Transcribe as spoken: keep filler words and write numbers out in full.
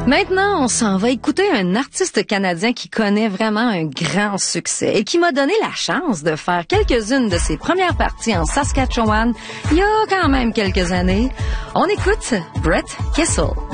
Maintenant, on s'en va écouter un artiste canadien qui connaît vraiment un grand succès et qui m'a donné la chance de faire quelques-unes de ses premières parties en Saskatchewan il y a quand même quelques années. On écoute Brett Kissel.